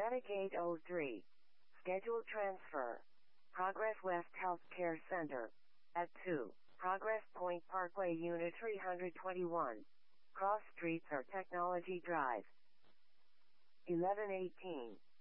Medicaid 03. Scheduled transfer. Progress West Healthcare Center. At 2. Progress Point Parkway Unit 321. Cross Streets or Technology Drive. 1118.